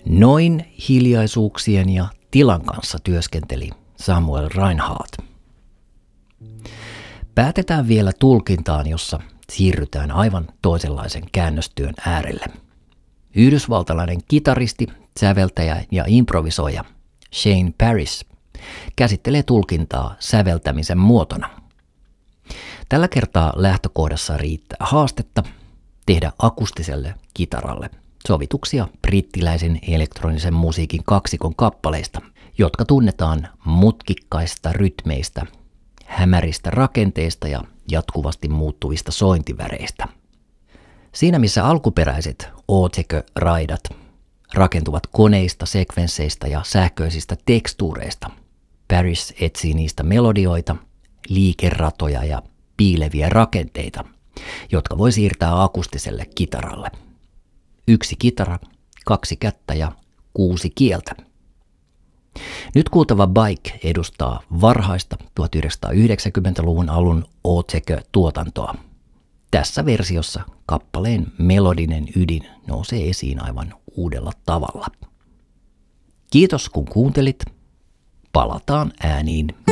Noin hiljaisuuksien ja tilan kanssa työskenteli Samuel Reinhardt. Päätetään vielä tulkintaan, jossa siirrytään aivan toisenlaisen käännöstyön äärelle. Yhdysvaltalainen kitaristi, säveltäjä ja improvisoija Shane Parrish käsittelee tulkintaa säveltämisen muotona. Tällä kertaa lähtökohdassa riittää haastetta tehdä akustiselle kitaralle sovituksia brittiläisen elektronisen musiikin kaksikon kappaleista, jotka tunnetaan mutkikkaista rytmeistä, hämäristä rakenteista ja jatkuvasti muuttuvista sointiväreistä. Siinä missä alkuperäiset Ootsekö-raidat rakentuvat koneista, sekvensseistä ja sähköisistä tekstuureista, Parrish etsii niistä melodioita, liikeratoja ja piileviä rakenteita, jotka voi siirtää akustiselle kitaralle. 1 kitara, 2 kättä ja 6 kieltä. Nyt kuultava Bike edustaa varhaista 1990-luvun alun Ootsekö-tuotantoa. Tässä versiossa kappaleen melodinen ydin nousee esiin aivan uudella tavalla. Kiitos kun kuuntelit. Palataan ääniin